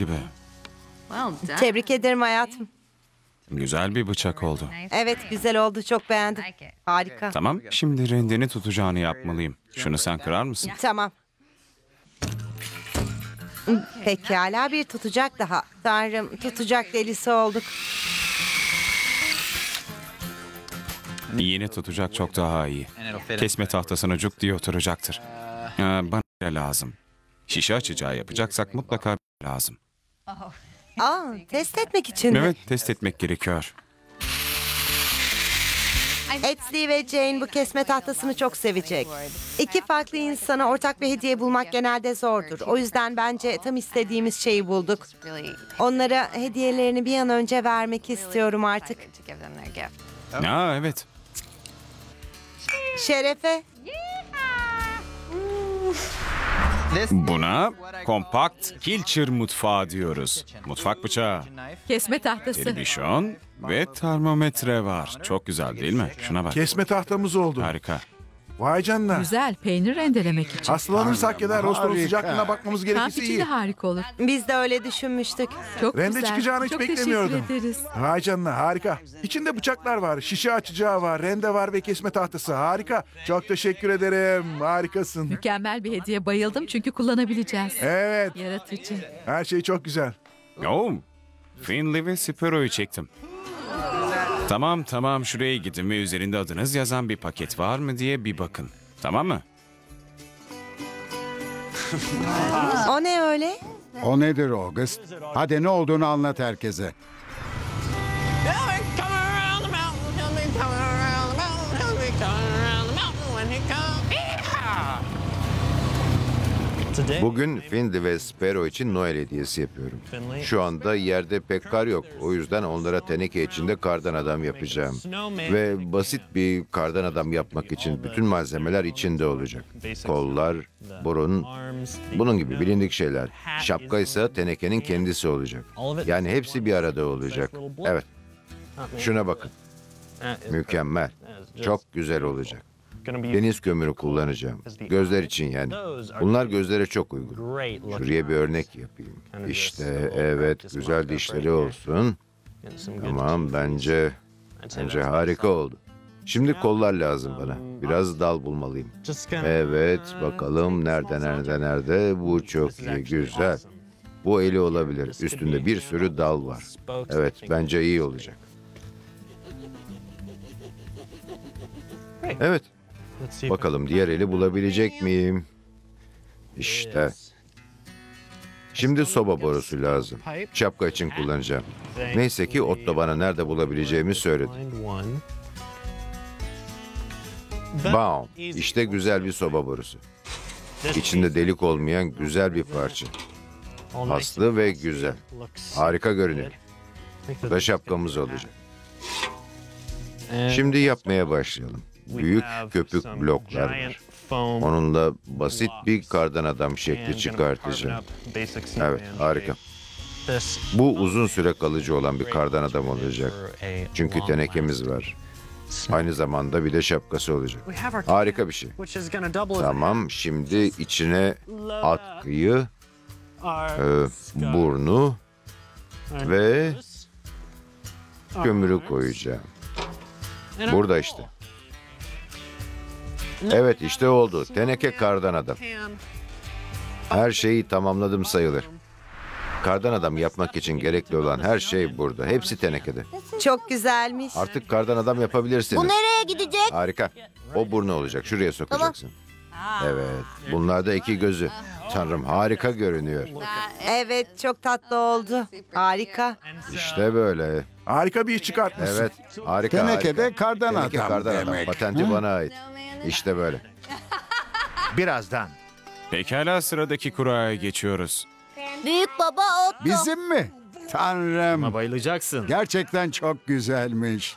gibi. Tebrik ederim hayatım. Güzel bir bıçak oldu. Evet, güzel oldu, çok beğendim. Harika. Tamam, şimdi rendeni tutacağını yapmalıyım. Şunu sen kırar mısın? Tamam. Pekala, bir tutacak daha. Tanrım, tutacak delisi olduk. Yeni tutacak çok daha iyi. Kesme tahtasına cuk diye oturacaktır. Bana da lazım. Şişe açacağı yapacaksak mutlaka lazım. Aa, test etmek için mi? Evet, test etmek gerekiyor. Etsley ve Jane bu kesme tahtasını çok sevecek. İki farklı insana ortak bir hediye bulmak genelde zordur. O yüzden bence tam istediğimiz şeyi bulduk. Onlara hediyelerini bir an önce vermek istiyorum artık. Evet. Şerefe. Buna kompakt Kilcher mutfağı diyoruz. Mutfak bıçağı, Kesme tahtası. televizyon ve termometre var. Çok güzel değil mi? Şuna bak. Kesme tahtamız oldu. Harika. Vay canına. Güzel, peynir rendelemek için. Hastalanırsak ya da rostonun Harika. sıcaklığına bakmamız Kamp gerekirse için iyi. de harika olur. Biz de öyle düşünmüştük. Çok Rende güzel. çıkacağını hiç Çok beklemiyordum. teşekkür ederiz. Vay canına, harika. İçinde bıçaklar var, şişe açacağı var, rende var ve kesme tahtası. Harika. Çok teşekkür ederim. Harikasın. Mükemmel bir hediye. Bayıldım çünkü kullanabileceğiz. Evet, Yaratıcı. her şey çok güzel. Finley ve Spiro'yu çektim. Tamam şuraya gidin ve üzerinde adınız yazan bir paket var mı diye bir bakın. Tamam mı? O ne öyle? O nedir August? Hadi ne olduğunu anlat herkese. Bugün Finley ve Sparrow için Noel hediyesi yapıyorum. Şu anda yerde pek kar yok. O yüzden onlara teneke içinde kardan adam yapacağım. Ve basit bir kardan adam yapmak için bütün malzemeler içinde olacak. Kollar, burun, bunun gibi bilindik şeyler. Şapka ise tenekenin kendisi olacak. Yani hepsi bir arada olacak. Evet. Şuna bakın. Mükemmel. Çok güzel olacak. Deniz kömürü kullanacağım. Gözler için yani. Bunlar gözlere çok uygun. Şuraya bir örnek yapayım. İşte evet, güzel dişleri olsun. Tamam, bence harika oldu. Şimdi kollar lazım bana. Biraz dal bulmalıyım. Evet, bakalım nerede? Bu çok iyi, güzel. Bu eli olabilir. Üstünde bir sürü dal var. Evet, bence iyi olacak. Evet. Bakalım diğer eli bulabilecek miyim? İşte. Şimdi soba borusu lazım. Şapka için kullanacağım. Neyse ki Otto bana nerede bulabileceğimi söyledi. Bam! İşte güzel bir soba borusu. İçinde delik olmayan güzel bir parça. Paslı ve güzel. Harika görünüyor. Bu da şapkamız olacak. Şimdi yapmaya başlayalım. Büyük köpük bloklar var. Onunla basit bir kardan adam şekli çıkartacağım. Evet, harika. Bu uzun süre kalıcı olan bir kardan adam olacak. Çünkü tenekemiz var. Aynı zamanda bir de şapkası olacak. Harika bir şey. Tamam, şimdi içine atkıyı, burnu ve kömürü koyacağım. Burada işte. Evet, işte oldu. Teneke kardan adam. Her şeyi tamamladım sayılır. Kardan adam yapmak için gerekli olan her şey burada. Hepsi tenekede. Çok güzelmiş. Artık kardan adam yapabilirsiniz. Bu nereye gidecek? Harika. O burnu olacak. Şuraya sokacaksın. Evet. Bunlar da iki gözü. Tanrım, harika görünüyor. Evet, çok tatlı oldu. Harika. İşte böyle. Harika bir iş çıkartmışsın. Evet. Harika. Tenekede harika. kardan Teneke adam kardan adam. demek. Patenti bana ait. İşte böyle. Birazdan. Pekala, sıradaki kuraya geçiyoruz. Büyük baba Otto. Bizim mi? Tanrım. Bayılacaksın. Gerçekten çok güzelmiş.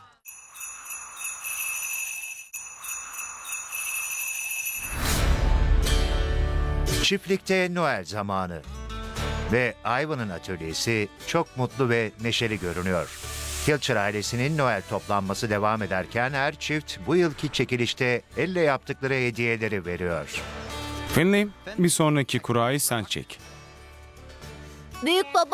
Çiftlikte Noel zamanı. Ve Ivan'ın atölyesi çok mutlu ve neşeli görünüyor. Kilcher ailesinin Noel toplanması devam ederken her çift bu yılki çekilişte elle yaptıkları hediyeleri veriyor. Finley, bir sonraki kurayı sen çek. Büyük baba